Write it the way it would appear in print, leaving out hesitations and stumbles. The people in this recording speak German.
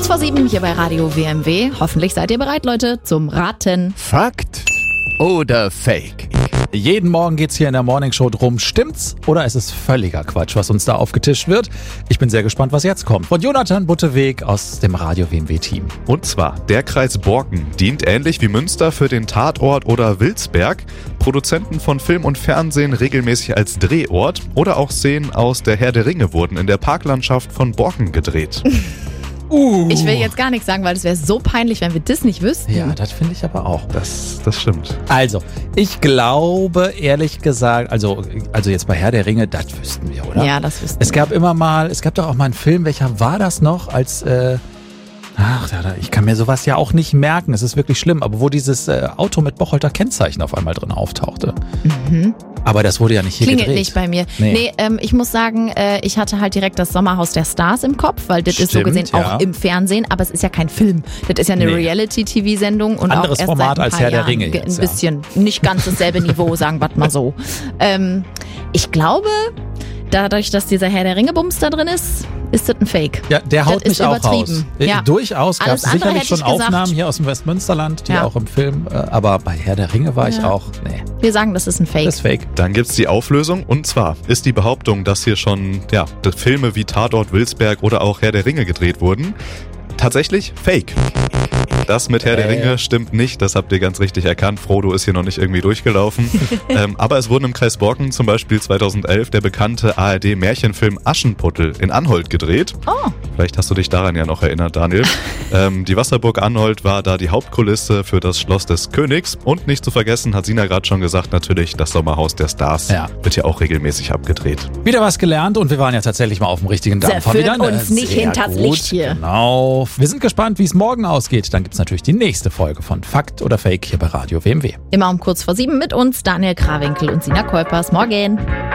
7 hier bei Radio WMW. Hoffentlich seid ihr bereit, Leute, zum Raten. Fakt oder Fake? Jeden Morgen geht's hier in der Morningshow drum, stimmt's oder ist es völliger Quatsch, was uns da aufgetischt wird? Ich bin sehr gespannt, was jetzt kommt. Von Jonathan Butteweg aus dem Radio WMW-Team. Und zwar, der Kreis Borken dient ähnlich wie Münster für den Tatort oder Wilsberg. Produzenten von Film und Fernsehen regelmäßig als Drehort oder auch Szenen aus Der Herr der Ringe wurden in der Parklandschaft von Borken gedreht. Ich will jetzt gar nichts sagen, weil es wäre so peinlich, wenn wir das nicht wüssten. Ja, das finde ich aber auch. Das stimmt. Also, ich glaube, ehrlich gesagt, also jetzt bei Herr der Ringe, das wüssten wir, oder? Ja, das wüssten Es gab doch auch mal einen Film, welcher war das noch, als, ich kann mir sowas ja auch nicht merken, es ist wirklich schlimm, aber wo dieses Auto mit Bocholter Kennzeichen auf einmal drin auftauchte. Mhm. Aber das wurde ja nicht hier Klingelt gedreht. nicht bei mir. Nee, ich muss sagen, ich hatte halt direkt das Sommerhaus der Stars im Kopf, weil das ist so gesehen auch im Fernsehen, aber es ist ja kein Film. Das ist ja eine Reality-TV-Sendung und anderes auch erst Format seit ein als paar Herr der Jahren Ringe jetzt, ein bisschen, nicht ganz dasselbe Niveau, sagen wir mal so. Ich glaube, dadurch, dass dieser Herr der Ringe-Bums da drin ist das ein Fake. Ja, der haut mich auch raus. Ja. Durchaus gab es sicherlich schon Aufnahmen hier aus dem Westmünsterland, die auch im Film, aber bei Herr der Ringe war ich auch, Wir sagen, das ist ein Fake. Das ist Fake. Dann gibt's die Auflösung und zwar ist die Behauptung, dass hier schon Filme wie Tatort, Wilsberg oder auch Herr der Ringe gedreht wurden, tatsächlich Fake. Das mit Herr der Ringe stimmt nicht, das habt ihr ganz richtig erkannt. Frodo ist hier noch nicht irgendwie durchgelaufen. Aber es wurden im Kreis Borken zum Beispiel 2011 der bekannte ARD-Märchenfilm Aschenputtel in Anholt gedreht. Oh. Vielleicht hast du dich daran ja noch erinnert, Daniel. Die Wasserburg Anholt war da die Hauptkulisse für das Schloss des Königs. Und nicht zu vergessen, hat Sina gerade schon gesagt, natürlich das Sommerhaus der Stars wird ja auch regelmäßig abgedreht. Wieder was gelernt und wir waren ja tatsächlich mal auf dem richtigen Dampfer. Wir führen uns nicht hinters Licht hier. Genau. Wir sind gespannt, wie es morgen ausgeht. Dann gibt es natürlich die nächste Folge von Fakt oder Fake hier bei Radio WMW. Immer um kurz vor 7 mit uns, Daniel Krawinkel und Sina Kolpers. Morgen.